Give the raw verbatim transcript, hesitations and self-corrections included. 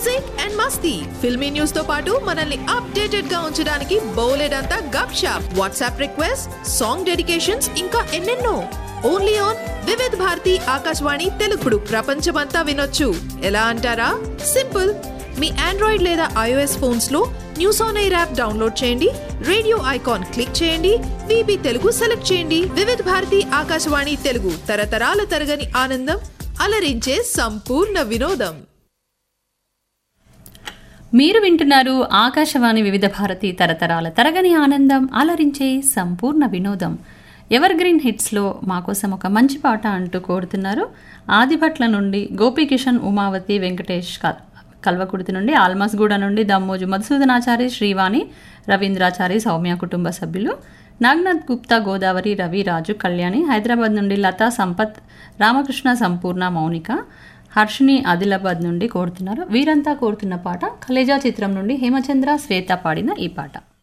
Music and Masti filmy news తో పాటు మనల్ని అప్డేటెడ్ గా ఉంచడానికి బోలెడంతా గప్ shop WhatsApp request song dedications ఇంకా ఎన్నెన్నో. ఓన్లీ ఆన్ వివిధ్ భారతి ఆకాశవాణి తెలుగుడు ప్రపంచమంతా వినొచ్చు. ఎలా అంటారా? సింపుల్. మీ ఆండ్రాయిడ్ లేదా ఐఓఎస్ ఫోన్స్ లో news on air app download చేయండి, రేడియో ఐకాన్ క్లిక్ చేయండి, వీబీ తెలుగు సెలెక్ట్ చేయండి. వివిధ భారతి ఆకాశవాణి తెలుగు తరతరాల తరగని ఆనందం, అలరించే సంపూర్ణ వినోదం. మీరు వింటున్నారు ఆకాశవాణి వివిధ భారతి తరతరాల తరగని ఆనందం, అలరించే సంపూర్ణ వినోదం. ఎవర్ గ్రీన్ హిట్స్లో మాకోసం ఒక మంచి పాట అంటూ కోరుతున్నారు. ఆదిభట్ల నుండి గోపీకిషన్, ఉమావతి, వెంకటేష్, కల్వకుర్తి నుండి, ఆల్మాస్గూడ నుండి దమ్మోజు మధుసూదనాచారి, శ్రీవాణి, రవీంద్రాచారి, సౌమ్య కుటుంబ సభ్యులు, నాగనాథ్ గుప్తా, గోదావరి, రవి, రాజు, కళ్యాణి, హైదరాబాద్ నుండి లతా, సంపత్, రామకృష్ణ, సంపూర్ణ, మౌనిక, హర్షిని ఆదిలాబాద్ నుండి కోరుతున్నారు. వీరంతా కోరుతున్న పాట కలేజా చిత్రం నుండి హేమచంద్ర, శ్వేత పాడిన ఈ పాట.